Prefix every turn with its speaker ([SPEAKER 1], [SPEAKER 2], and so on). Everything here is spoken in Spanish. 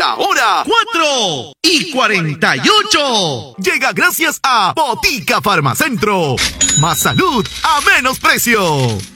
[SPEAKER 1] La hora
[SPEAKER 2] 4:48.
[SPEAKER 1] llega gracias a Botica Farmacentro. Más salud a menos precio.